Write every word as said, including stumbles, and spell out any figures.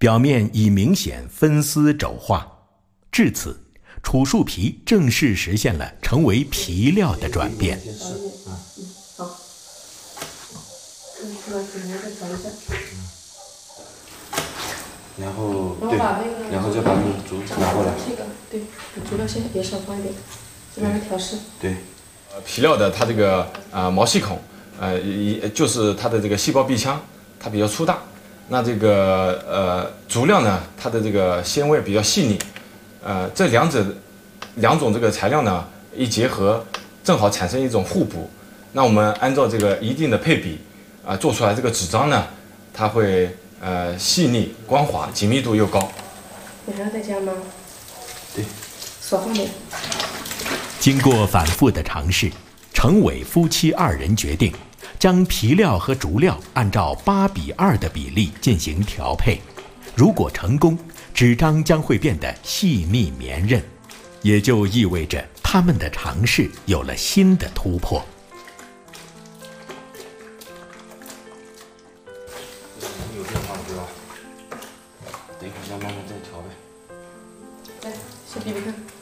表面已明显分丝肘化。至此，楚树皮正式实现了成为皮料的转变。 好， 然后对，然后再把那个竹子拿过来。 这个对，竹料先也少放一点，这边调试。 对， 呃，皮料的它这个呃毛细孔，呃，一就是它的这个细胞壁腔，它比较粗大。那这个呃竹料呢，它的这个纤维比较细腻。呃，这两者两种这个材料呢一结合，正好产生一种互补。那我们按照这个一定的配比啊、呃，做出来这个纸张呢，它会呃细腻光滑，紧密度又高。 你还要再加吗？ 对， 少放点。 经过反复的尝试，程伟夫妻二人决定将皮料和竹料按照八比二的比例进行调配。如果成功，纸张将会变得细密绵韧，也就意味着他们的尝试有了新的突破。 有变化了，对吧？等一会儿再慢慢再调呗。 来，先比比看。